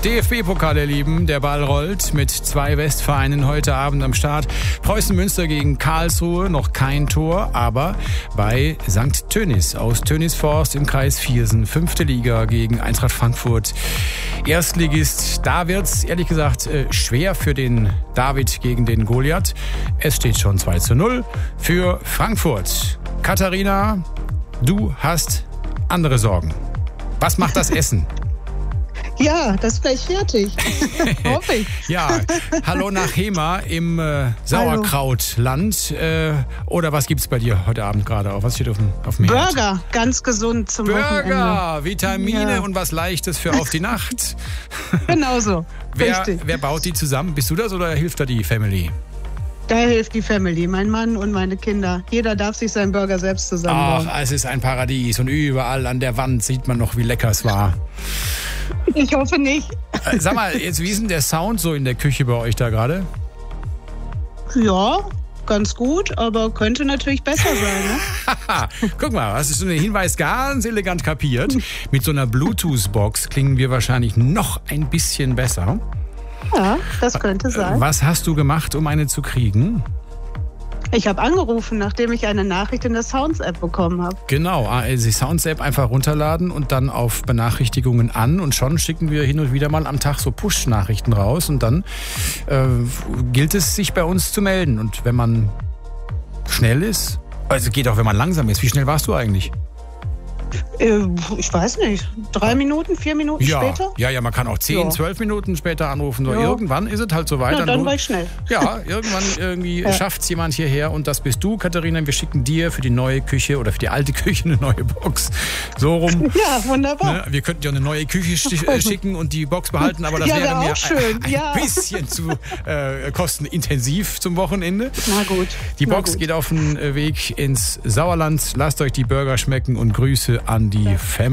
DFB-Pokal, ihr Lieben. Der Ball rollt mit 2 Westvereinen heute Abend am Start. Preußen Münster gegen Karlsruhe, noch kein Tor, aber bei St. Tönnies aus Tönnisforst im Kreis Viersen. 5. Liga gegen Eintracht Frankfurt. Erstligist, da wird's ehrlich gesagt schwer für den David gegen den Goliath. Es steht schon 2:0 für Frankfurt. Katharina, du hast andere Sorgen. Was macht das Essen? Ja, das ist gleich fertig. Hoffe ich. Ja, hallo nach Hema im Sauerkrautland. Oder was gibt's bei dir heute Abend gerade? Was steht auf dem Herd? Burger, ganz gesund zum Wochenende. Burger, Vitamine und was Leichtes für auf die Nacht. Genau so. Wer baut die zusammen? Bist du das oder hilft da die Family? Da hilft die Family, mein Mann und meine Kinder. Jeder darf sich seinen Burger selbst zusammenbauen. Ach, es ist ein Paradies und überall an der Wand sieht man noch, wie lecker es war. Ich hoffe nicht. Sag mal, jetzt wie ist denn der Sound so in der Küche bei euch da gerade? Ja, ganz gut, aber könnte natürlich besser sein. Ne? Guck mal, hast du so einen Hinweis ganz elegant kapiert. Mit so einer Bluetooth-Box klingen wir wahrscheinlich noch ein bisschen besser. Ja, das könnte sein. Was hast du gemacht, um eine zu kriegen? Ich habe angerufen, nachdem ich eine Nachricht in der Sounds-App bekommen habe. Genau, die Sounds-App einfach runterladen und dann auf Benachrichtigungen an. Und schon schicken wir hin und wieder mal am Tag so Push-Nachrichten raus. Und dann gilt es, sich bei uns zu melden. Und wenn man schnell ist, also geht auch, wenn man langsam ist. Wie schnell warst du eigentlich? Ich weiß nicht, 3 Minuten, 4 Minuten später? Ja, man kann auch 10, 12 Minuten später anrufen. Nur irgendwann ist es halt so weit. Na, dann war ich schnell. Ja, irgendwann schafft es jemand hierher und das bist du, Katharina. Wir schicken dir für die neue Küche oder für die alte Küche eine neue Box. So rum. Ja, wunderbar. Ne? Wir könnten dir eine neue Küche schicken und die Box behalten, aber das wäre mir ein bisschen zu kostenintensiv zum Wochenende. Na gut. Die Box geht auf den Weg ins Sauerland. Lasst euch die Burger schmecken und Grüße an die Family.